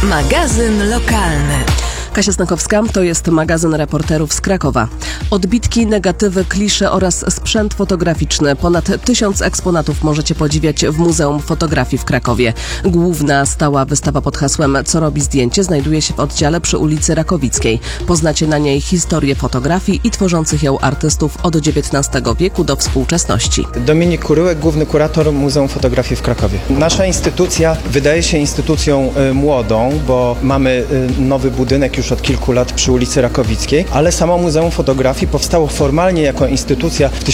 Magazyn lokalny. Kasia Snakowska, to jest magazyn reporterów z Krakowa. Odbitki, negatywy, klisze oraz sprzęt fotograficzny. Ponad 1000 eksponatów możecie podziwiać w Muzeum Fotografii w Krakowie. Główna stała wystawa pod hasłem Co robi zdjęcie znajduje się w oddziale przy ulicy Rakowickiej. Poznacie na niej historię fotografii i tworzących ją artystów od XIX wieku do współczesności. Dominik Kuryłek, główny kurator Muzeum Fotografii w Krakowie. Nasza instytucja wydaje się instytucją młodą, bo mamy nowy budynek już od kilku lat przy ulicy Rakowickiej, ale samo Muzeum Fotografii powstało formalnie jako instytucja w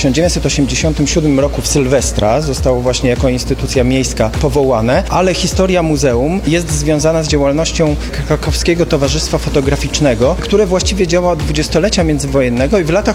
1987 roku w Sylwestra. Zostało właśnie jako instytucja miejska powołane, ale historia muzeum jest związana z działalnością Krakowskiego Towarzystwa Fotograficznego, które właściwie działa od dwudziestolecia międzywojennego i w latach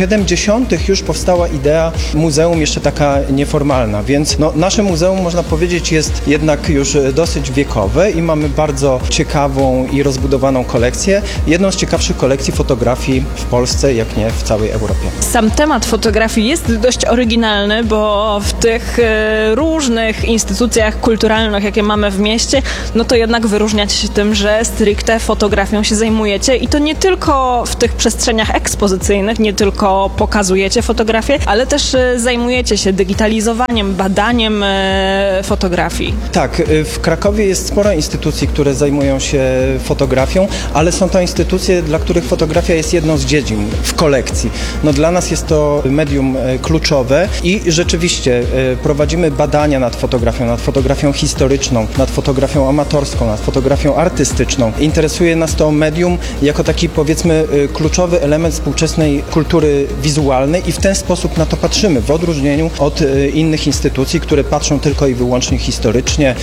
70. już powstała idea muzeum jeszcze taka nieformalna, więc nasze muzeum, można powiedzieć, jest jednak już dosyć wiekowe i mamy bardzo ciekawą i rozbudowaną kolekcję. Jedną z ciekawszych kolekcji fotografii w Polsce, jak nie w całej Europie. Sam temat fotografii jest dość oryginalny, bo w tych różnych instytucjach kulturalnych, jakie mamy w mieście, no to jednak wyróżniacie się tym, że stricte fotografią się zajmujecie i to nie tylko w tych przestrzeniach ekspozycyjnych, nie tylko pokazujecie fotografię, ale też zajmujecie się digitalizowaniem, badaniem fotografii. Tak, w Krakowie jest sporo instytucji, które zajmują się fotografią, ale są to instytucje, dla których fotografia jest jedną z dziedzin w kolekcji. Dla nas jest to medium kluczowe i rzeczywiście prowadzimy badania nad fotografią historyczną, nad fotografią amatorską, nad fotografią artystyczną. Interesuje nas to medium jako taki, powiedzmy, kluczowy element współczesnej kultury wizualnej i w ten sposób na to patrzymy, w odróżnieniu od innych instytucji, które patrzą tylko i wyłącznie historycznie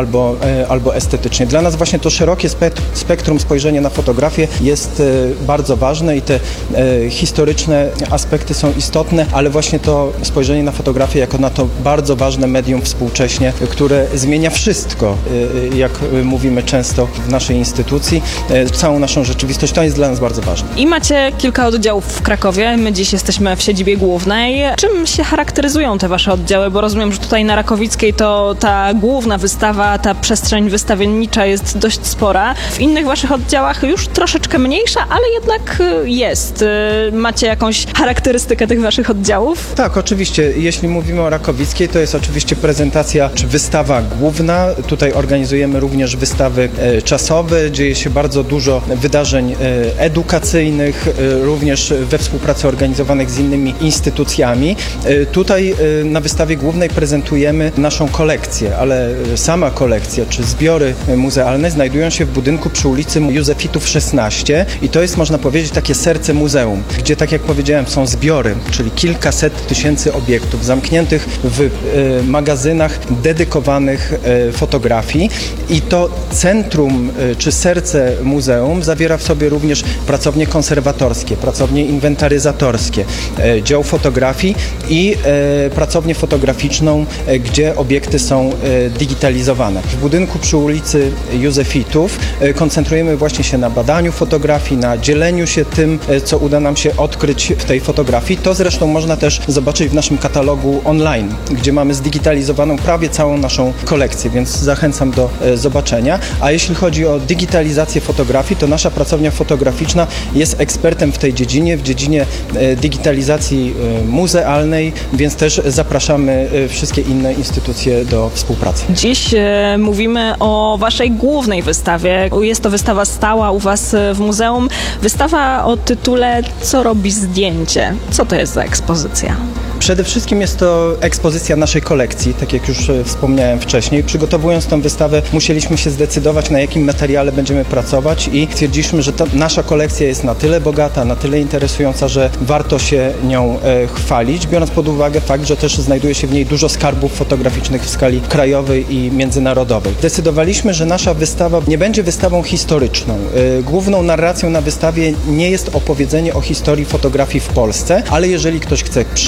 albo estetycznie. Dla nas właśnie to szerokie spektrum spojrzenia na fotografię jest bardzo ważne i te historyczne aspekty są istotne, ale właśnie to spojrzenie na fotografię jako na to bardzo ważne medium współcześnie, które zmienia wszystko, jak mówimy często w naszej instytucji, całą naszą rzeczywistość, to jest dla nas bardzo ważne. I macie kilka oddziałów w Krakowie, my dziś jesteśmy w siedzibie głównej. Czym się charakteryzują te wasze oddziały? Bo rozumiem, że tutaj na Rakowickiej to ta główna wystawa, ta przestrzeń wystawiennicza jest dość spora. W innych waszych oddziałach już troszeczkę mniejsza, ale jednak jest. Macie jakąś charakterystykę tych waszych oddziałów? Tak, oczywiście. Jeśli mówimy o Rakowickiej, to jest oczywiście prezentacja czy wystawa główna. Tutaj organizujemy również wystawy czasowe. Dzieje się bardzo dużo wydarzeń edukacyjnych, również we współpracy organizowanych z innymi instytucjami. Tutaj na wystawie głównej prezentujemy naszą kolekcję, ale sama kolekcja czy zbiory muzealne znajdują się w budynku przy ulicy Józefitów 16 i to jest, można powiedzieć, takie serce muzeum, gdzie, tak jak powiedziałem, są zbiory, czyli kilkaset tysięcy obiektów zamkniętych w magazynach dedykowanych fotografii i to centrum czy serce muzeum zawiera w sobie również pracownie konserwatorskie, pracownie inwentaryzatorskie, dział fotografii i pracownię fotograficzną, gdzie obiekty są digitalizowane. W budynku przy ulicy Józefitów koncentrujemy właśnie się na badaniu fotografii, na dzieleniu się tym, co uda nam się odkryć w tej fotografii. To zresztą można też zobaczyć w naszym katalogu online, gdzie mamy zdigitalizowaną prawie całą naszą kolekcję, więc zachęcam do zobaczenia. A jeśli chodzi o digitalizację fotografii, to nasza pracownia fotograficzna jest ekspertem w tej dziedzinie, w dziedzinie digitalizacji muzealnej, więc też zapraszamy wszystkie inne instytucje do współpracy. Dziś mówimy o waszej głównej wystawie. Jest to wystawa stała u was w muzeum. Wystawa o tytule Co robi zdjęcie? Co to jest za ekspozycja? Przede wszystkim jest to ekspozycja naszej kolekcji, tak jak już wspomniałem wcześniej. Przygotowując tę wystawę, musieliśmy się zdecydować, na jakim materiale będziemy pracować i stwierdziliśmy, że ta nasza kolekcja jest na tyle bogata, na tyle interesująca, że warto się nią chwalić, biorąc pod uwagę fakt, że też znajduje się w niej dużo skarbów fotograficznych w skali krajowej i międzynarodowej. Zdecydowaliśmy, że nasza wystawa nie będzie wystawą historyczną. Główną narracją na wystawie nie jest opowiedzenie o historii fotografii w Polsce, ale jeżeli ktoś chce przyjść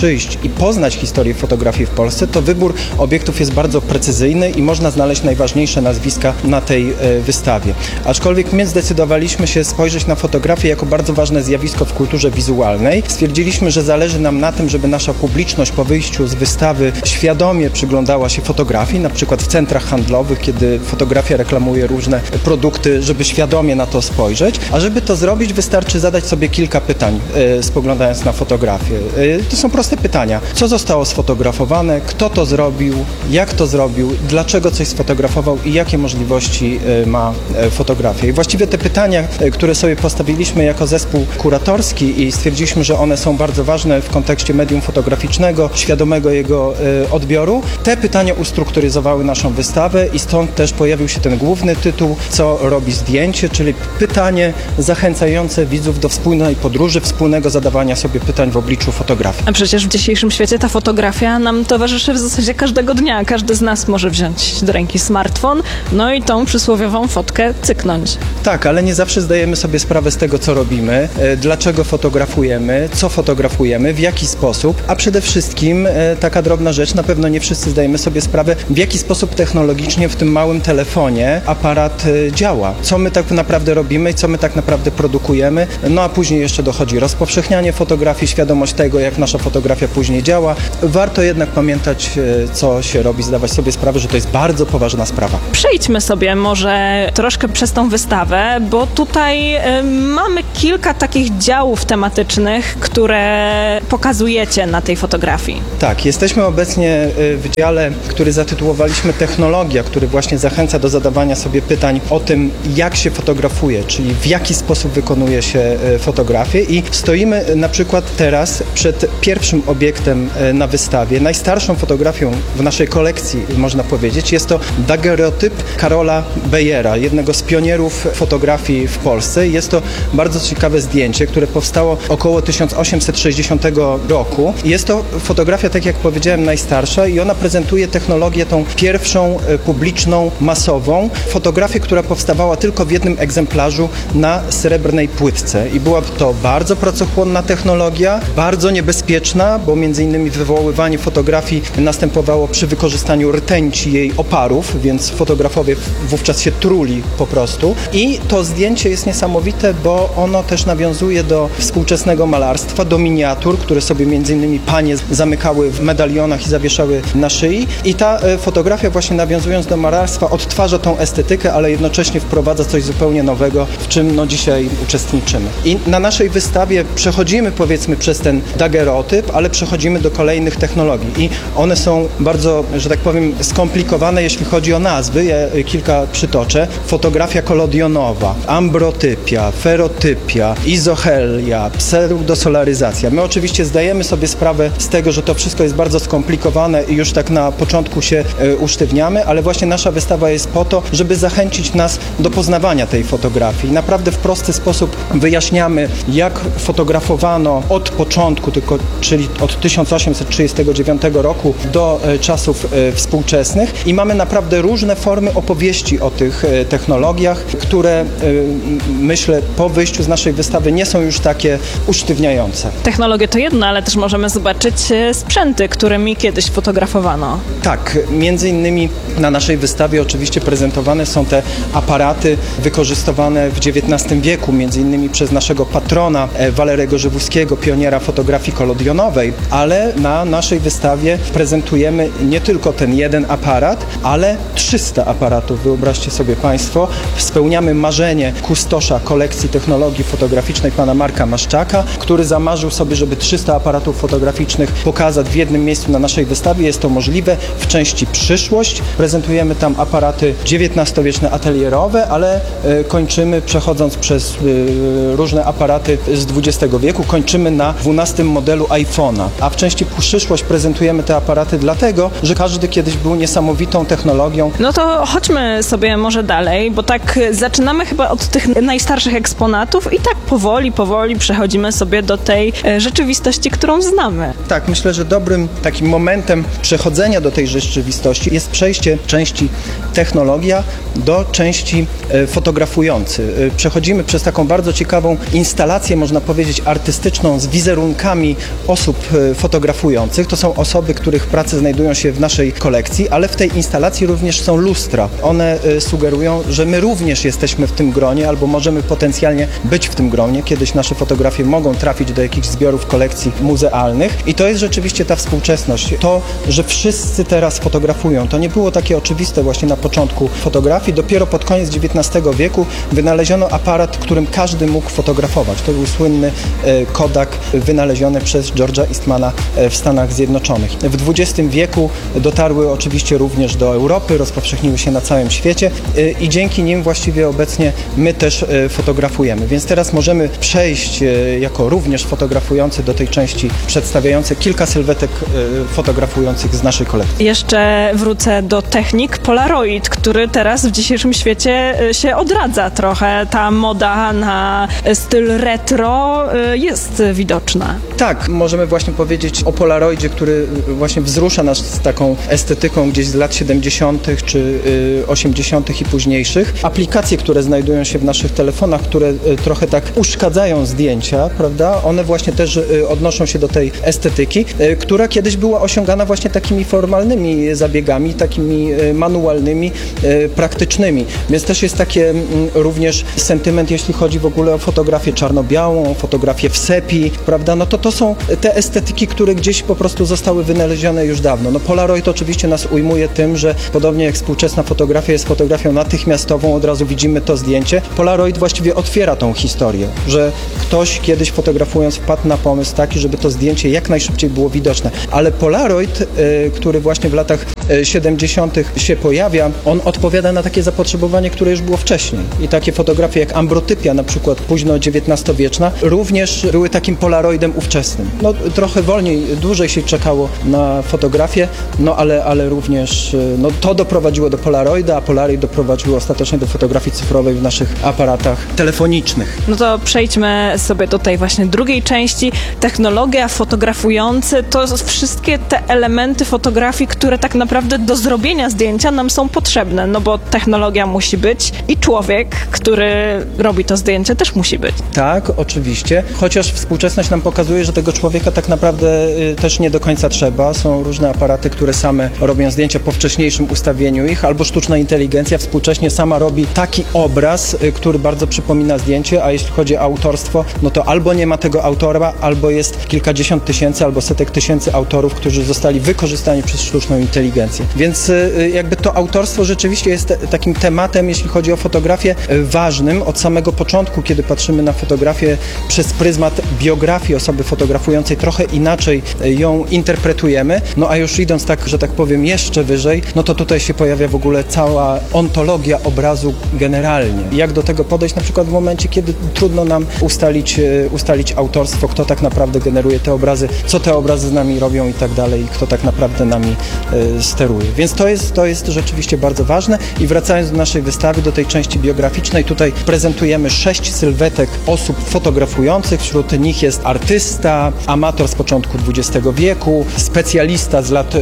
i poznać historię fotografii w Polsce, to wybór obiektów jest bardzo precyzyjny i można znaleźć najważniejsze nazwiska na tej wystawie. Aczkolwiek my zdecydowaliśmy się spojrzeć na fotografię jako bardzo ważne zjawisko w kulturze wizualnej. Stwierdziliśmy, że zależy nam na tym, żeby nasza publiczność po wyjściu z wystawy świadomie przyglądała się fotografii, na przykład w centrach handlowych, kiedy fotografia reklamuje różne produkty, żeby świadomie na to spojrzeć. A żeby to zrobić, wystarczy zadać sobie kilka pytań, spoglądając na fotografię. To są proste pytania. Co zostało sfotografowane, kto to zrobił, jak to zrobił, dlaczego coś sfotografował i jakie możliwości ma fotografia. I właściwie te pytania, które sobie postawiliśmy jako zespół kuratorski i stwierdziliśmy, że one są bardzo ważne w kontekście medium fotograficznego, świadomego jego odbioru, te pytania ustrukturyzowały naszą wystawę i stąd też pojawił się ten główny tytuł, co robi zdjęcie, czyli pytanie zachęcające widzów do wspólnej podróży, wspólnego zadawania sobie pytań w obliczu fotografii. A przecież w dzisiejszym świecie ta fotografia nam towarzyszy w zasadzie każdego dnia. Każdy z nas może wziąć do ręki smartfon, no i tą przysłowiową fotkę cyknąć. Tak, ale nie zawsze zdajemy sobie sprawę z tego, co robimy, dlaczego fotografujemy, co fotografujemy, w jaki sposób, a przede wszystkim taka drobna rzecz, na pewno nie wszyscy zdajemy sobie sprawę, w jaki sposób technologicznie w tym małym telefonie aparat działa, co my tak naprawdę robimy i co my tak naprawdę produkujemy, no a później jeszcze dochodzi rozpowszechnianie fotografii, świadomość tego, jak nasza fotografia później działa. Warto jednak pamiętać, co się robi, zdawać sobie sprawę, że to jest bardzo poważna sprawa. Przejdźmy sobie może troszkę przez tą wystawę, bo tutaj mamy kilka takich działów tematycznych, które pokazujecie na tej fotografii. Tak, jesteśmy obecnie w dziale, który zatytułowaliśmy Technologia, który właśnie zachęca do zadawania sobie pytań o tym, jak się fotografuje, czyli w jaki sposób wykonuje się fotografię i stoimy na przykład teraz przed pierwszym obiektem na wystawie, najstarszą fotografią w naszej kolekcji, można powiedzieć. Jest to daguerreotyp Karola Beyera, jednego z pionierów fotografii w Polsce. Jest to bardzo ciekawe zdjęcie, które powstało około 1860 roku. Jest to fotografia, tak jak powiedziałem, najstarsza i ona prezentuje technologię tą pierwszą publiczną, masową. Fotografię, która powstawała tylko w jednym egzemplarzu na srebrnej płytce i była to bardzo pracochłonna technologia, bardzo niebezpieczna, bo między innymi wywoływanie fotografii następowało przy wykorzystaniu rtęci jej oparów, więc fotografowie wówczas się truli po prostu. I to zdjęcie jest niesamowite, bo ono też nawiązuje do współczesnego malarstwa, do miniatur, które sobie między innymi panie zamykały w medalionach i zawieszały na szyi. I ta fotografia właśnie nawiązując do malarstwa odtwarza tą estetykę, ale jednocześnie wprowadza coś zupełnie nowego, w czym dzisiaj uczestniczymy. I na naszej wystawie przechodzimy powiedzmy przez ten daguerreotyp, ale przechodzimy do kolejnych technologii i one są bardzo, że tak powiem, skomplikowane, jeśli chodzi o nazwy. Ja kilka przytoczę. Fotografia kolodionowa, ambrotypia, ferotypia, izochelia, pseudosolaryzacja. My oczywiście zdajemy sobie sprawę z tego, że to wszystko jest bardzo skomplikowane i już tak na początku się usztywniamy, ale właśnie nasza wystawa jest po to, żeby zachęcić nas do poznawania tej fotografii. Naprawdę w prosty sposób wyjaśniamy, jak fotografowano od początku, czyli od 1839 roku do czasów współczesnych i mamy naprawdę różne formy opowieści o tych technologiach, które myślę po wyjściu z naszej wystawy nie są już takie usztywniające. Technologie to jedno, ale też możemy zobaczyć sprzęty, którymi kiedyś fotografowano. Tak, między innymi na naszej wystawie oczywiście prezentowane są te aparaty wykorzystywane w XIX wieku, między innymi przez naszego patrona Walerego Żywuskiego, pioniera fotografii kolodionowej, ale na naszej wystawie prezentujemy nie tylko ten jeden aparat, ale 300 aparatów. Wyobraźcie sobie Państwo, spełniamy marzenie kustosza kolekcji technologii fotograficznej pana Marka Maszczaka, który zamarzył sobie, żeby 300 aparatów fotograficznych pokazać w jednym miejscu na naszej wystawie. Jest to możliwe w części przyszłość. Prezentujemy tam aparaty XIX-wieczne atelierowe, ale kończymy, przechodząc przez różne aparaty z XX wieku, kończymy na 12 modelu iPhone'a. A w części przyszłość prezentujemy te aparaty dlatego, że każdy kiedyś był niesamowitą technologią. No to chodźmy sobie może dalej, bo tak zaczynamy zaczynamy chyba od tych najstarszych eksponatów i tak powoli przechodzimy sobie do tej rzeczywistości, którą znamy. Tak, myślę, że dobrym takim momentem przechodzenia do tej rzeczywistości jest przejście części technologia do części fotografujący. Przechodzimy przez taką bardzo ciekawą instalację, można powiedzieć, artystyczną z wizerunkami osób fotografujących. To są osoby, których prace znajdują się w naszej kolekcji, ale w tej instalacji również są lustra. One sugerują, że my również jesteśmy w tym gronie albo możemy potencjalnie być w tym gronie. Kiedyś nasze fotografie mogą trafić do jakichś zbiorów kolekcji muzealnych i to jest rzeczywiście ta współczesność. To, że wszyscy teraz fotografują, to nie było takie oczywiste właśnie na początku fotografii. Dopiero pod koniec XIX wieku wynaleziono aparat, którym każdy mógł fotografować. To był słynny Kodak wynaleziony przez George'a Eastmana w Stanach Zjednoczonych. W XX wieku dotarły oczywiście również do Europy, rozpowszechniły się na całym świecie i dzięki nim właściwie obecnie my też fotografujemy. Więc teraz możemy przejść jako również fotografujący do tej części przedstawiającej kilka sylwetek fotografujących z naszej kolekcji. Jeszcze wrócę do technik Polaroid, który teraz w dzisiejszym świecie się odradza trochę. Ta moda na styl retro jest widoczna. Tak, możemy właśnie powiedzieć o Polaroidzie, który właśnie wzrusza nas z taką estetyką gdzieś z lat 70. czy 80. i późniejszych. Aplikacje, które znajdują się w naszych telefonach, które trochę tak uszkadzają zdjęcia, prawda? One właśnie też odnoszą się do tej estetyki, która kiedyś była osiągana właśnie takimi formalnymi zabiegami, takimi manualnymi, praktycznymi. Więc też jest takie również sentyment, jeśli chodzi w ogóle o fotografię czarno-białą, fotografię w sepi, prawda? No to są te estetyki, które gdzieś po prostu zostały wynalezione już dawno. No Polaroid oczywiście nas ujmuje tym, że podobnie jak współczesna fotografia jest fotografią natychmiastową, od razu widzimy to zdjęcie. Polaroid właściwie otwiera tą historię, że ktoś kiedyś fotografując wpadł na pomysł taki, żeby to zdjęcie jak najszybciej było widoczne. Ale Polaroid, który właśnie w latach 70. się pojawia, on odpowiada na takie zapotrzebowanie, które już było wcześniej. I takie fotografie jak ambrotypia, na przykład późno XIX-wieczna, również były takim Polaroidem ówczesnym. No trochę wolniej, dłużej się czekało na fotografię, no ale również no, to doprowadziło do Polaroida, a Polaroid doprowadził ostatecznie do fotografii cyfrowej w naszych aparatach telefonicznych. No to przejdźmy sobie do tej właśnie drugiej części. Technologia, fotografujący, to wszystkie te elementy fotografii, które tak naprawdę do zrobienia zdjęcia nam są potrzebne, no bo technologia musi być i człowiek, który robi to zdjęcie, też musi być. Tak, oczywiście, chociaż współczesność nam pokazuje, że tego człowieka tak naprawdę też nie do końca trzeba. Są różne aparaty, które same robią zdjęcia po wcześniejszym ustawieniu ich, albo sztuczna inteligencja współcześnie sama robi taki obraz, który bardzo przypomina zdjęcie, a jeśli chodzi o autorstwo, no to albo nie ma tego autora, albo jest kilkadziesiąt tysięcy, albo setek tysięcy autorów, którzy zostali wykorzystani przez sztuczną inteligencję. Więc jakby to autorstwo rzeczywiście jest takim tematem, jeśli chodzi o fotografię, ważnym od samego początku, kiedy patrzymy na fotografię przez pryzmat biografii osoby fotografującej, trochę inaczej ją interpretujemy, no a już idąc tak, że tak powiem, jeszcze wyżej, no to tutaj się pojawia w ogóle cała ontologia obrazu generalnie. Jak do tego podejść na przykład w momencie, kiedy trudno nam ustalić autorstwo, kto tak naprawdę generuje te obrazy, co te obrazy z nami robią i tak dalej, kto tak naprawdę nami steruje. Więc to jest rzeczywiście bardzo ważne i wracając do naszej wystawy, do tej części biograficznej, tutaj prezentujemy 6 sylwetek osób fotografujących, wśród nich jest artysta, amator z początku XX wieku, specjalista z lat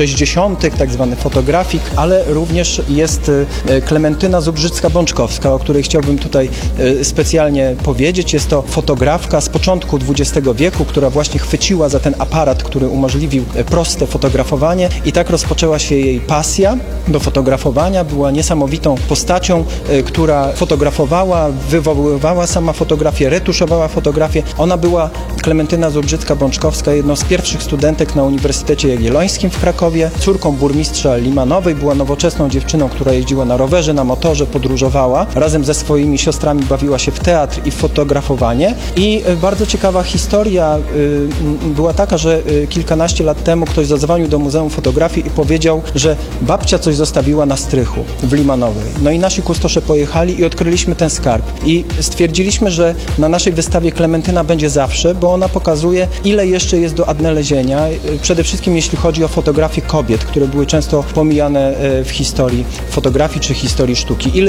60., tak zwany fotografik, ale również jest Klementyna Zubrzycka-Bączkowska, o której chciałbym tutaj specjalnie powiedzieć. Jest to fotografka z początku XX wieku, która właśnie chwyciła za ten aparat, który umożliwił proste fotografowanie i tak rozpoczęła się jej pasja do fotografowania. Była niesamowitą postacią, która fotografowała, wywoływała sama fotografię, retuszowała fotografię. Ona była, Klementyna Zubrzycka-Bączkowska, jedną z pierwszych studentek na Uniwersytecie Jagiellońskim w Krakowie, córką burmistrza Limanowej, była nowoczesną dziewczyną, która jeździła na rowerze, na motorze, podróżowała. Razem ze swoimi siostrami bawiła się w teatr i w fotografowanie. I bardzo ciekawa historia była taka, że kilkanaście lat temu ktoś zadzwonił do Muzeum Fotografii i powiedział, że babcia coś zostawiła na strychu w Limanowej. No i nasi kustosze pojechali i odkryliśmy ten skarb. I stwierdziliśmy, że na naszej wystawie Klementyna będzie zawsze, bo ona pokazuje, ile jeszcze jest do odnalezienia. Przede wszystkim jeśli chodzi o fotografie kobiet, które były często pomijane w historii fotografii czy historii sztuki. Ile jeszcze takich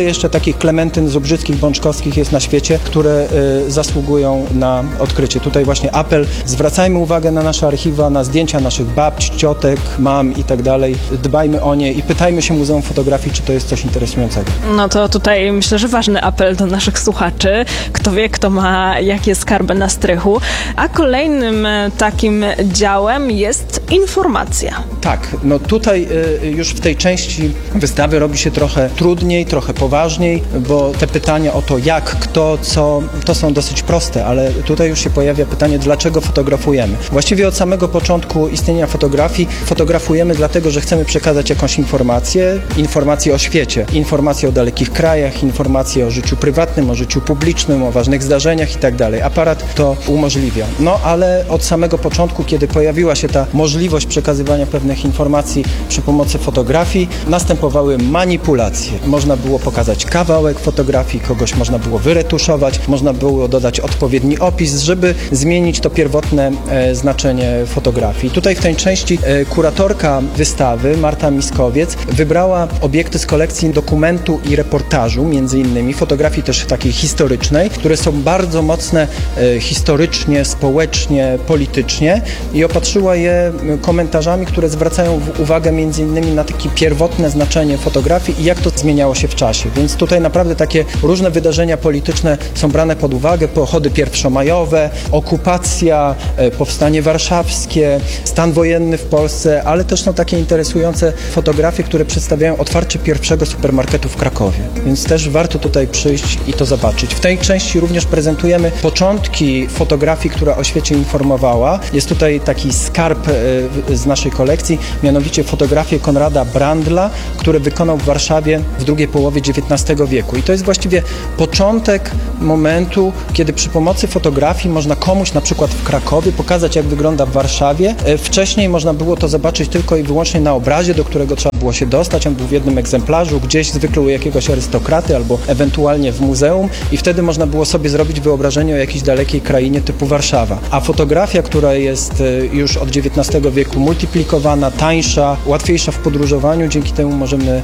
wszystkich klementyn zubrzyckich, bączkowskich jest na świecie, które zasługują na odkrycie. Tutaj właśnie apel, zwracajmy uwagę na nasze archiwa, na zdjęcia naszych babć, ciotek, mam i tak dalej. Dbajmy o nie i pytajmy się Muzeum Fotografii, czy to jest coś interesującego. No to tutaj myślę, że ważny apel do naszych słuchaczy. Kto wie, kto ma jakie skarby na strychu. A kolejnym takim działem jest informacja. Tak, no tutaj już w tej części wystawy robi się trochę trudniej, trochę poważniej, bo te pytania o to jak, kto, co, to są dosyć proste, ale tutaj już się pojawia pytanie, dlaczego fotografujemy. Właściwie od samego początku istnienia fotografii fotografujemy dlatego, że chcemy przekazać jakąś informację o świecie, informacje o dalekich krajach, informacje o życiu prywatnym, o życiu publicznym, o ważnych zdarzeniach i tak dalej. Aparat to umożliwia. No ale od samego początku, kiedy pojawiła się ta możliwość przekazywania pewnych informacji przy pomocy fotografii, następowały manipulacje. Można było pokazać kawałek fotografii, kogoś można było wyretuszować, można było dodać odpowiedni opis, żeby zmienić to pierwotne znaczenie fotografii. Tutaj w tej części kuratorka wystawy, Marta Miskowiec, wybrała obiekty z kolekcji dokumentu i reportażu, między innymi fotografii też takiej historycznej, które są bardzo mocne historycznie, społecznie, politycznie i opatrzyła je komentarzami, które zwracają uwagę między innymi na takie pierwotne znaczenie fotografii i jak to zmieniało się w czasie. Więc tutaj naprawdę takie różne wydarzenia polityczne są brane pod uwagę, pochody pierwszomajowe, okupacja, powstanie warszawskie, stan wojenny w Polsce, ale też są takie interesujące fotografie, które przedstawiają otwarcie pierwszego supermarketu w Krakowie. Więc też warto tutaj przyjść i to zobaczyć. W tej części również prezentujemy początki fotografii, która o świecie informowała. Jest tutaj taki skarb z naszej kolekcji, mianowicie fotografię Konrada Brandla, który wykonał w Warszawie w drugiej połowie XIX wieku. I to jest właściwie początek momentu, kiedy przy pomocy fotografii można komuś na przykład w Krakowie pokazać, jak wygląda w Warszawie. Wcześniej można było to zobaczyć tylko i wyłącznie na obrazie, do którego trzeba było się dostać. On był w jednym egzemplarzu, gdzieś zwykle u jakiegoś arystokraty albo ewentualnie w muzeum i wtedy można było sobie zrobić wyobrażenie o jakiejś dalekiej krainie typu Warszawa. A fotografia, która jest już od XIX wieku multiplikowana, tańsza, łatwiejsza w podróżowaniu, dzięki temu możemy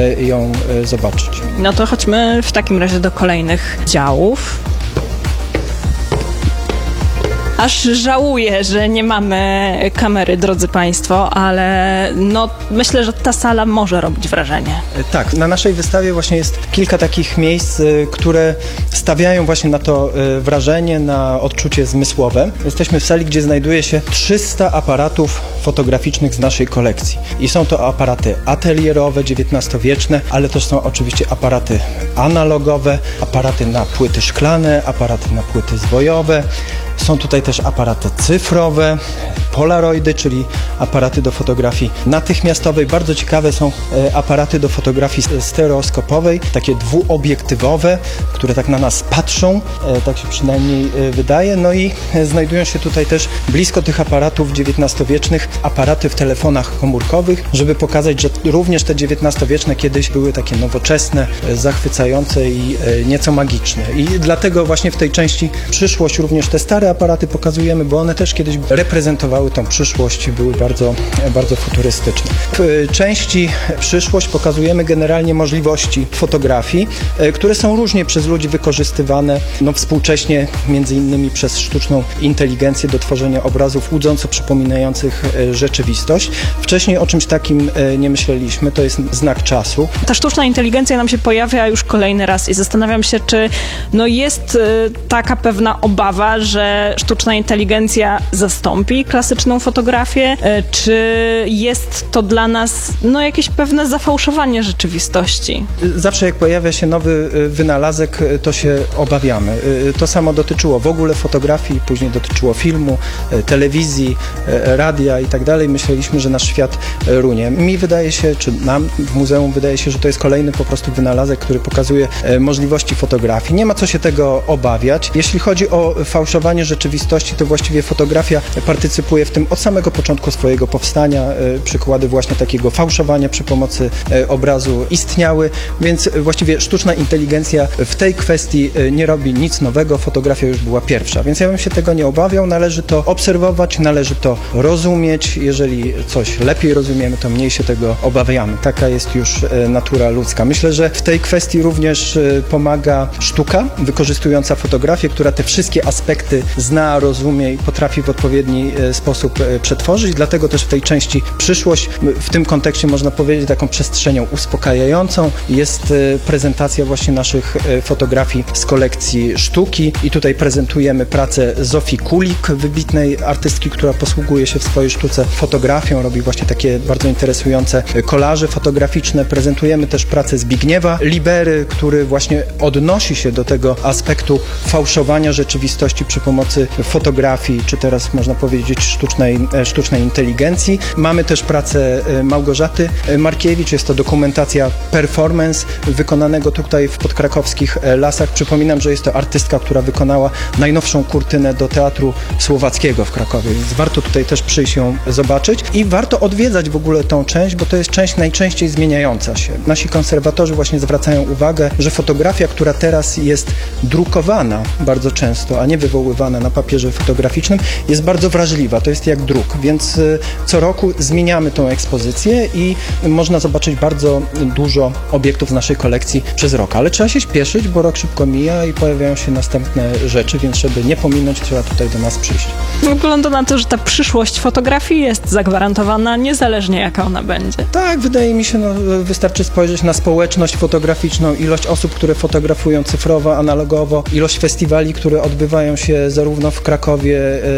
ją zobaczyć. No to chodźmy w takim razie do kolejnych działów. Aż żałuję, że nie mamy kamery, drodzy Państwo, ale no, myślę, że ta sala może robić wrażenie. Tak, na naszej wystawie właśnie jest kilka takich miejsc, które stawiają właśnie na to wrażenie, na odczucie zmysłowe. Jesteśmy w sali, gdzie znajduje się 300 aparatów fotograficznych z naszej kolekcji. I są to aparaty atelierowe, XIX-wieczne, ale też są oczywiście aparaty analogowe, aparaty na płyty szklane, aparaty na płyty zwojowe. Są tutaj też aparaty cyfrowe, polaroidy, czyli aparaty do fotografii natychmiastowej. Bardzo ciekawe są aparaty do fotografii stereoskopowej, takie dwuobiektywowe, które tak na nas patrzą, tak się przynajmniej wydaje. No i znajdują się tutaj też blisko tych aparatów XIX-wiecznych aparaty w telefonach komórkowych, żeby pokazać, że również te XIX-wieczne kiedyś były takie nowoczesne, zachwycające i nieco magiczne. I dlatego właśnie w tej części przyszłość, również te stare aparaty pokazujemy, bo one też kiedyś reprezentowały tą przyszłość, były bardzo, bardzo futurystyczne. W części przyszłość pokazujemy generalnie możliwości fotografii, które są różnie przez ludzi wykorzystywane, no współcześnie między innymi przez sztuczną inteligencję do tworzenia obrazów łudząco przypominających rzeczywistość. Wcześniej o czymś takim nie myśleliśmy, to jest znak czasu. Ta sztuczna inteligencja nam się pojawia już kolejny raz i zastanawiam się, czy no jest taka pewna obawa, że sztuczna inteligencja zastąpi klasyczną fotografię, czy jest to dla nas no jakieś pewne zafałszowanie rzeczywistości? Zawsze jak pojawia się nowy wynalazek, to się obawiamy. To samo dotyczyło w ogóle fotografii, później dotyczyło filmu, telewizji, radia i tak dalej. Myśleliśmy, że nasz świat runie. Mi wydaje się, czy nam w muzeum wydaje się, że to jest kolejny po prostu wynalazek, który pokazuje możliwości fotografii. Nie ma co się tego obawiać. Jeśli chodzi o fałszowanie Fałszowanie rzeczywistości to właściwie fotografia partycypuje w tym od samego początku swojego powstania. Przykłady właśnie takiego fałszowania przy pomocy obrazu istniały, więc właściwie sztuczna inteligencja w tej kwestii nie robi nic nowego, fotografia już była pierwsza, więc ja bym się tego nie obawiał, należy to obserwować, należy to rozumieć, jeżeli coś lepiej rozumiemy, to mniej się tego obawiamy. Taka jest już natura ludzka. Myślę, że w tej kwestii również pomaga sztuka, wykorzystująca fotografię, która te wszystkie aspekty zna, rozumie i potrafi w odpowiedni sposób przetworzyć, dlatego też w tej części przyszłość, w tym kontekście można powiedzieć taką przestrzenią uspokajającą, jest prezentacja właśnie naszych fotografii z kolekcji sztuki i tutaj prezentujemy pracę Zofii Kulik, wybitnej artystki, która posługuje się w swojej sztuce fotografią, robi właśnie takie bardzo interesujące kolaże fotograficzne. Prezentujemy też pracę Zbigniewa Libery, który właśnie odnosi się do tego aspektu fałszowania rzeczywistości przy pomocy fotografii, czy teraz można powiedzieć sztucznej inteligencji. Mamy też pracę Małgorzaty Markiewicz, jest to dokumentacja performance wykonanego tutaj w podkrakowskich lasach. Przypominam, że jest to artystka, która wykonała najnowszą kurtynę do Teatru Słowackiego w Krakowie, więc warto tutaj też przyjść ją zobaczyć i warto odwiedzać w ogóle tą część, bo to jest część najczęściej zmieniająca się. Nasi konserwatorzy właśnie zwracają uwagę, że fotografia, która teraz jest drukowana bardzo często, a nie wywoływana na papierze fotograficznym, jest bardzo wrażliwa. To jest jak druk, więc co roku zmieniamy tą ekspozycję i można zobaczyć bardzo dużo obiektów z naszej kolekcji przez rok. Ale trzeba się śpieszyć, bo rok szybko mija i pojawiają się następne rzeczy, więc żeby nie pominąć, trzeba tutaj do nas przyjść. Wygląda na to, że ta przyszłość fotografii jest zagwarantowana, niezależnie jaka ona będzie. Tak, wydaje mi się, wystarczy spojrzeć na społeczność fotograficzną, ilość osób, które fotografują cyfrowo, analogowo, ilość festiwali, które odbywają się zarówno w Krakowie,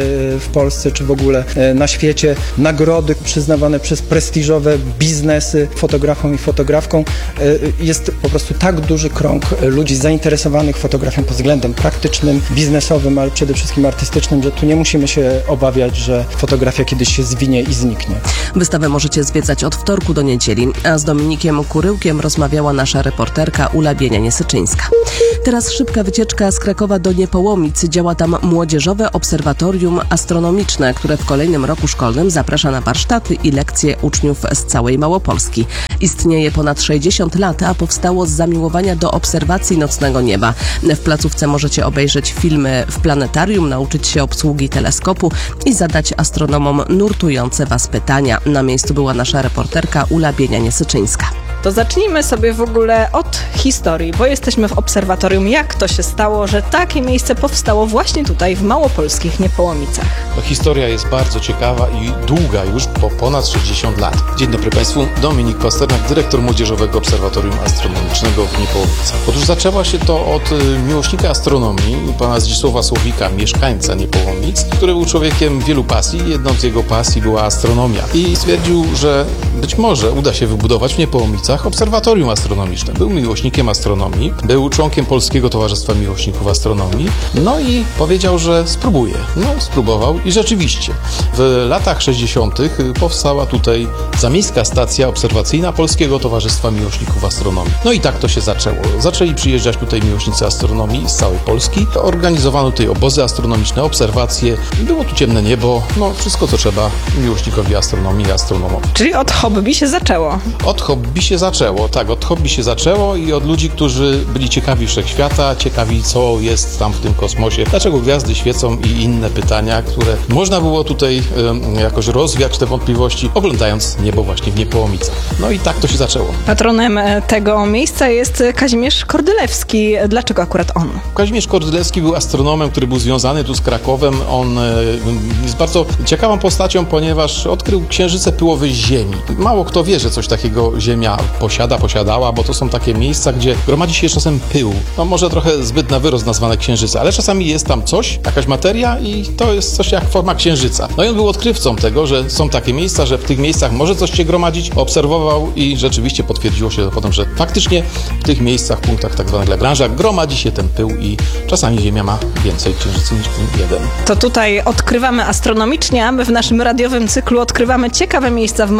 w Polsce, czy w ogóle na świecie, nagrody przyznawane przez prestiżowe biznesy fotografom i fotografkom. Jest po prostu tak duży krąg ludzi zainteresowanych fotografią pod względem praktycznym, biznesowym, ale przede wszystkim artystycznym, że tu nie musimy się obawiać, że fotografia kiedyś się zwinie i zniknie. Wystawę możecie zwiedzać od wtorku do niedzieli, a z Dominikiem Kuryłkiem rozmawiała nasza reporterka Ula Bienianie-Syczyńska. Teraz szybka wycieczka z Krakowa do Niepołomic. Działa tam Młodzieżowe Obserwatorium Astronomiczne, które w kolejnym roku szkolnym zaprasza na warsztaty i lekcje uczniów z całej Małopolski. Istnieje ponad 60 lat, a powstało z zamiłowania do obserwacji nocnego nieba. W placówce możecie obejrzeć filmy w planetarium, nauczyć się obsługi teleskopu i zadać astronomom nurtujące Was pytania. Na miejscu była nasza reporterka Ula Bienianie-Syczyńska. To zacznijmy sobie w ogóle od historii, bo jesteśmy w obserwatorium. Jak to się stało, że takie miejsce powstało właśnie tutaj w małopolskich Niepołomicach? Historia jest bardzo ciekawa i długa już, po ponad 60 lat. Dzień dobry Państwu, Dominik Pasternak, dyrektor Młodzieżowego Obserwatorium Astronomicznego w Niepołomicach. Otóż zaczęło się to od miłośnika astronomii, pana Zdzisława Słowika, mieszkańca Niepołomic, który był człowiekiem wielu pasji. Jedną z jego pasji była astronomia i stwierdził, że być może uda się wybudować w Niepołomicach obserwatorium astronomiczne. Był miłośnikiem astronomii, był członkiem Polskiego Towarzystwa Miłośników Astronomii, no i powiedział, że spróbuje. No, spróbował i rzeczywiście w latach 60. powstała tutaj zamiejska stacja obserwacyjna Polskiego Towarzystwa Miłośników Astronomii. No i tak to się zaczęło. Zaczęli przyjeżdżać tutaj miłośnicy astronomii z całej Polski. Organizowano tutaj obozy astronomiczne, obserwacje. Było tu ciemne niebo, no wszystko co trzeba miłośnikowi astronomii i astronomowi. Czyli od hobby się zaczęło. Od hobby się zaczęło, tak, od hobby się zaczęło i od ludzi, którzy byli ciekawi wszechświata, ciekawi co jest tam w tym kosmosie, dlaczego gwiazdy świecą i inne pytania, które można było tutaj jakoś rozwiać te wątpliwości, oglądając niebo właśnie w Niepołomicach. No i tak to się zaczęło. Patronem tego miejsca jest Kazimierz Kordylewski. Dlaczego akurat on? Kazimierz Kordylewski był astronomem, który był związany tu z Krakowem. On jest bardzo ciekawą postacią, ponieważ odkrył księżyce pyłowe z Ziemi. Mało kto wie, że coś takiego Ziemia posiadała, bo to są takie miejsca, gdzie gromadzi się czasem pył. No może trochę zbyt na wyrost nazwane księżyce, ale czasami jest tam coś, jakaś materia i to jest coś jak forma księżyca. No i on był odkrywcą tego, że są takie miejsca, że w tych miejscach może coś się gromadzić, obserwował i rzeczywiście potwierdziło się potem, że faktycznie w tych miejscach, punktach tak zwanych Lagrange'a gromadzi się ten pył i czasami Ziemia ma więcej księżycy niż jeden. To tutaj odkrywamy astronomicznie, a my w naszym radiowym cyklu odkrywamy ciekawe miejsca w Małopolsce.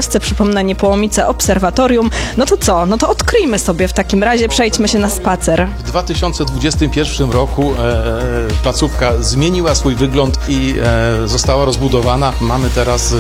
Polsce, przypomnę, Niepołomice Obserwatorium. No to co? No to odkryjmy sobie w takim razie, przejdźmy się na spacer. W 2021 roku placówka zmieniła swój wygląd i została rozbudowana. Mamy teraz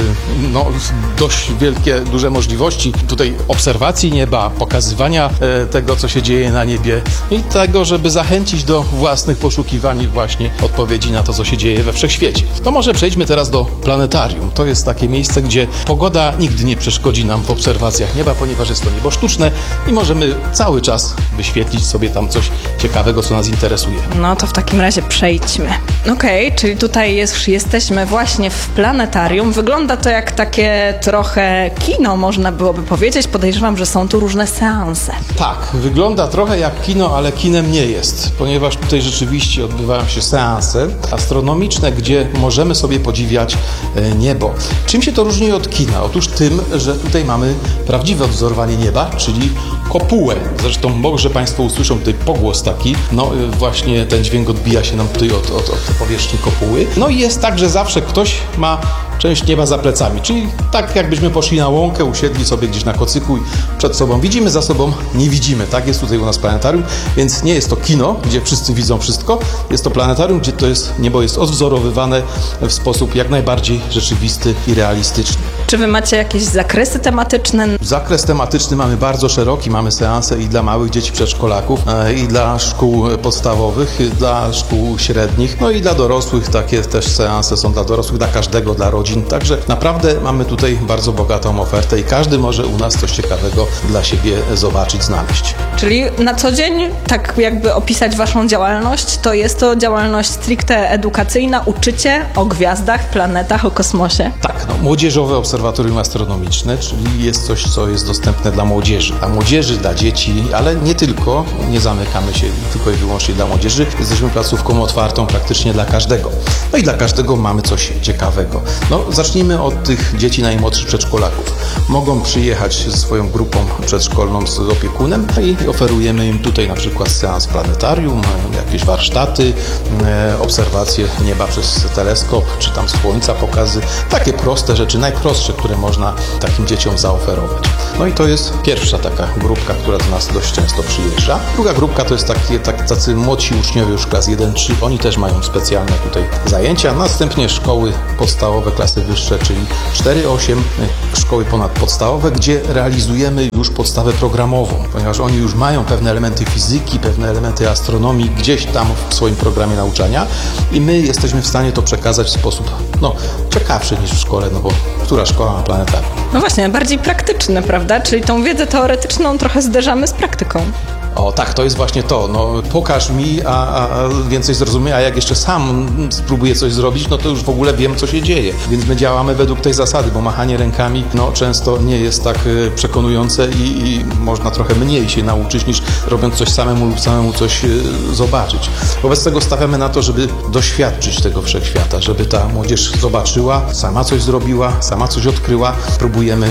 dość wielkie, duże możliwości tutaj obserwacji nieba, pokazywania tego, co się dzieje na niebie i tego, żeby zachęcić do własnych poszukiwań właśnie odpowiedzi na to, co się dzieje we wszechświecie. To może przejdźmy teraz do planetarium. To jest takie miejsce, gdzie pogoda nigdy nie przeszkodzi nam w obserwacjach nieba, ponieważ jest to niebo sztuczne i możemy cały czas wyświetlić sobie tam coś ciekawego, co nas interesuje. No to w takim razie przejdźmy. Okej, czyli tutaj jesteśmy właśnie w planetarium. Wygląda to jak takie trochę kino, można byłoby powiedzieć. Podejrzewam, że są tu różne seanse. Tak, wygląda trochę jak kino, ale kinem nie jest, ponieważ tutaj rzeczywiście odbywają się seanse astronomiczne, gdzie możemy sobie podziwiać niebo. Czym się to różni od kina? Otóż tym, że tutaj mamy prawdziwe odwzorowanie nieba, czyli kopułę. Zresztą może Państwo usłyszą tutaj pogłos taki, właśnie ten dźwięk odbija się nam tutaj od powierzchni kopuły. No i jest tak, że zawsze ktoś ma część nieba za plecami, czyli tak jakbyśmy poszli na łąkę, usiedli sobie gdzieś na kocyku i przed sobą widzimy, za sobą nie widzimy. Tak jest tutaj u nas planetarium, więc nie jest to kino, gdzie wszyscy widzą wszystko, jest to planetarium, gdzie niebo jest odwzorowywane w sposób jak najbardziej rzeczywisty i realistyczny. Czy wy macie jakieś zakresy tematyczne? Zakres tematyczny mamy bardzo szeroki, mamy seanse i dla małych dzieci przedszkolaków, i dla szkół podstawowych, i dla szkół średnich, i dla dorosłych, takie też seanse są dla dorosłych, dla każdego, dla rodzin. Także naprawdę mamy tutaj bardzo bogatą ofertę i każdy może u nas coś ciekawego dla siebie zobaczyć, znaleźć. Czyli na co dzień, tak jakby opisać waszą działalność, to jest to działalność stricte edukacyjna, uczycie o gwiazdach, planetach, o kosmosie? Tak, młodzieżowe obserwatorium astronomiczne, czyli jest coś, co jest dostępne dla młodzieży. Dla młodzieży, dla dzieci, ale nie tylko, nie zamykamy się tylko i wyłącznie dla młodzieży. Jesteśmy placówką otwartą praktycznie dla każdego. I dla każdego mamy coś ciekawego. Zacznijmy od tych dzieci najmłodszych przedszkolaków. Mogą przyjechać ze swoją grupą przedszkolną z opiekunem i oferujemy im tutaj na przykład seans planetarium, jakieś warsztaty, obserwacje nieba przez teleskop, czy tam słońca, pokazy. Takie proste rzeczy, najprostsze, które można takim dzieciom zaoferować. I to jest pierwsza taka grupka, która do nas dość często przyjeżdża. Druga grupka to jest tacy młodsi uczniowie już klas 1-3. Oni też mają specjalne tutaj zajęcia. Następnie szkoły podstawowe, klasy wyższe, czyli 4-8, szkoły ponadpodstawowe, gdzie realizujemy już podstawę programową, ponieważ oni już mają pewne elementy fizyki, pewne elementy astronomii gdzieś tam w swoim programie nauczania i my jesteśmy w stanie to przekazać w sposób ciekawszy niż w szkole, bo która szkoła ma planetarium? No właśnie, bardziej praktyczne, prawda? Czyli tą wiedzę teoretyczną trochę zderzamy z praktyką. O tak, to jest właśnie to. Pokaż mi, a więcej zrozumie, a jak jeszcze sam spróbuję coś zrobić, to już w ogóle wiem, co się dzieje. Więc my działamy według tej zasady, bo machanie rękami często nie jest tak przekonujące i można trochę mniej się nauczyć, niż robiąc coś samemu lub samemu coś zobaczyć. Wobec tego stawiamy na to, żeby doświadczyć tego wszechświata, żeby ta młodzież zobaczyła, sama coś zrobiła, sama coś odkryła. Próbujemy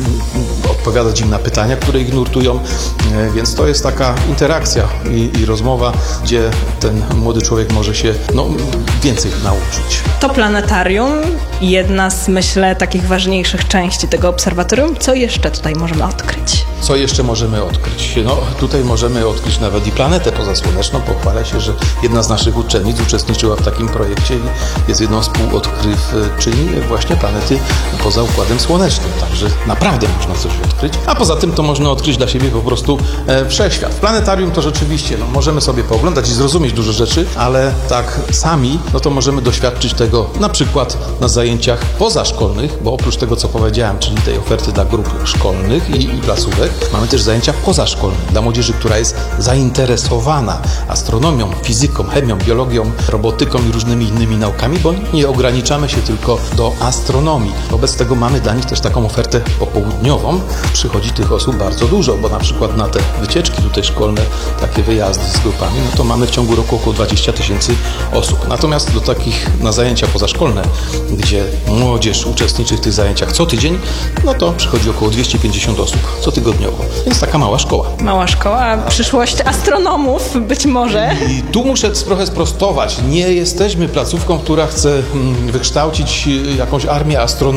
odpowiadać im na pytania, które ich nurtują, więc to jest taka interakcja i rozmowa, gdzie ten młody człowiek może się więcej nauczyć. To planetarium, jedna z, myślę, takich ważniejszych części tego obserwatorium. Co jeszcze tutaj możemy odkryć? Co jeszcze możemy odkryć? Tutaj możemy odkryć nawet i planetę pozasłoneczną. Pochwalę się, że jedna z naszych uczennic uczestniczyła w takim projekcie i jest jedną z współodkrywczyń właśnie planety poza Układem Słonecznym. Także naprawdę można coś odkryć. A poza tym to można odkryć dla siebie po prostu wszechświat. W planetarium to rzeczywiście możemy sobie pooglądać i zrozumieć dużo rzeczy, ale tak sami, to możemy doświadczyć tego na przykład na zajęciach pozaszkolnych, bo oprócz tego, co powiedziałem, czyli tej oferty dla grup szkolnych i placówek, mamy też zajęcia pozaszkolne dla młodzieży, która jest zainteresowana astronomią, fizyką, chemią, biologią, robotyką i różnymi innymi naukami, bo nie ograniczamy się tylko do astronomii. Wobec tego mamy dla nich też taką ofertę popołudniową. Przychodzi tych osób bardzo dużo, bo na przykład na te wycieczki tutaj szkolne, takie wyjazdy z grupami, to mamy w ciągu roku około 20 000 osób. Natomiast do takich na zajęcia pozaszkolne, gdzie młodzież uczestniczy w tych zajęciach co tydzień, to przychodzi około 250 osób cotygodniowo. Więc taka mała szkoła. Mała szkoła, przyszłość astronomów być może. I tu muszę trochę sprostować. Nie jesteśmy placówką, która chce wykształcić jakąś armię astronomów.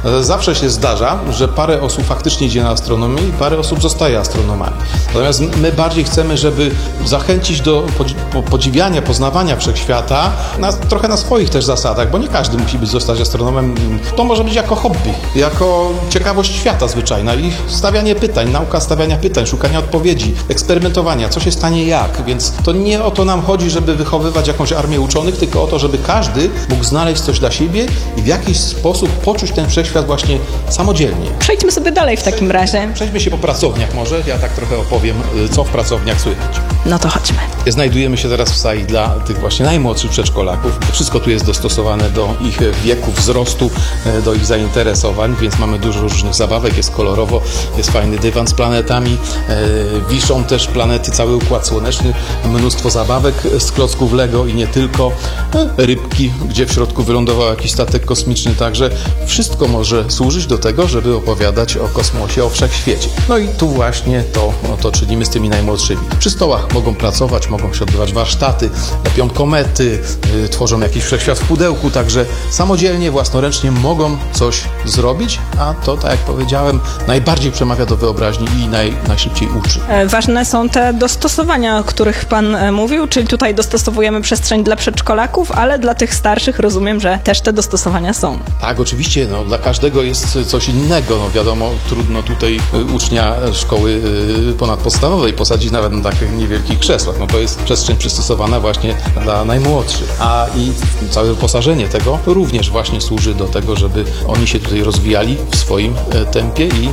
Zawsze się zdarza, że parę osób faktycznie idzie na astronomię i parę osób zostaje astronomami. Natomiast my bardziej chcemy, żeby zachęcić do podziwiania, poznawania wszechświata, trochę na swoich też zasadach, bo nie każdy musi zostać astronomem. To może być jako hobby, jako ciekawość świata zwyczajna i stawianie pytań, nauka stawiania pytań, szukania odpowiedzi, eksperymentowania, co się stanie jak. Więc to nie o to nam chodzi, żeby wychowywać jakąś armię uczonych, tylko o to, żeby każdy mógł znaleźć coś dla siebie i w jakiś sposób poczuć ten wszechświat właśnie samodzielnie. Przejdźmy sobie dalej w takim razie. Przejdźmy się po pracowniach może. Ja tak trochę opowiem, co w pracowniach słychać. No to chodźmy. Znajdujemy się teraz w sali dla tych właśnie najmłodszych przedszkolaków. Wszystko tu jest dostosowane do ich wieku, wzrostu, do ich zainteresowań, więc mamy dużo różnych zabawek, jest kolorowo, jest fajny dywan z planetami, wiszą też planety, cały układ słoneczny, mnóstwo zabawek z klocków Lego i nie tylko, rybki, gdzie w środku wylądował jakiś statek kosmiczny, także wszystko może służyć do tego, żeby opowiadać o kosmosie, o wszechświecie. No i tu właśnie to czynimy z tymi najmłodszymi. Przy stołach mogą pracować, mogą się odbywać warsztaty, lepią komety, tworzą jakiś wszechświat w pudełku, także samodzielnie, własnoręcznie mogą coś zrobić, a to, tak jak powiedziałem, najbardziej przemawia do wyobraźni i najszybciej uczy. Ważne są te dostosowania, o których Pan mówił, czyli tutaj dostosowujemy przestrzeń dla przedszkolaków, ale dla tych starszych rozumiem, że też te dostosowania są. Tak, oczywiście, dla każdego jest coś innego. Wiadomo, trudno tutaj ucznia szkoły ponadpodstawowej posadzić nawet na takich niewielkich krzesłach. To jest przestrzeń przystosowana właśnie dla najmłodszych. A i całe wyposażenie tego również właśnie służy do tego, żeby oni się tutaj rozwijali w swoim tempie i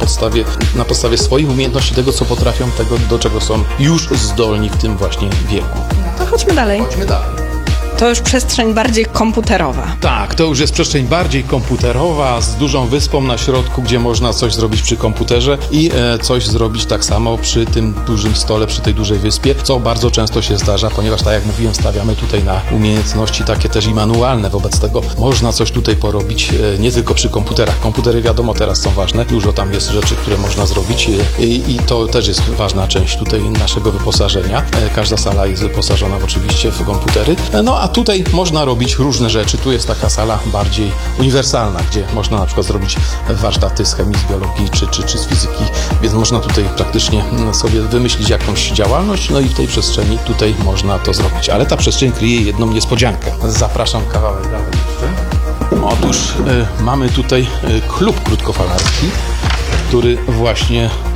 na podstawie swoich umiejętności, tego co potrafią, tego do czego są już zdolni w tym właśnie wieku. To chodźmy dalej. Chodźmy dalej. To już przestrzeń bardziej komputerowa. Tak, to już jest przestrzeń bardziej komputerowa, z dużą wyspą na środku, gdzie można coś zrobić przy komputerze i coś zrobić tak samo przy tym dużym stole, przy tej dużej wyspie, co bardzo często się zdarza, ponieważ tak jak mówiłem, stawiamy tutaj na umiejętności takie też i manualne, wobec tego można coś tutaj porobić nie tylko przy komputerach. Komputery wiadomo teraz są ważne, dużo tam jest rzeczy, które można zrobić i to też jest ważna część tutaj naszego wyposażenia. Każda sala jest wyposażona oczywiście w komputery, a tutaj można robić różne rzeczy. Tu jest taka sala bardziej uniwersalna, gdzie można na przykład zrobić warsztaty z chemii, z biologii czy z fizyki, więc można tutaj praktycznie sobie wymyślić jakąś działalność, i w tej przestrzeni tutaj można to zrobić. Ale ta przestrzeń kryje jedną niespodziankę. Zapraszam kawałek dalej jeszcze. Otóż mamy tutaj klub krótkofalarski, który właśnie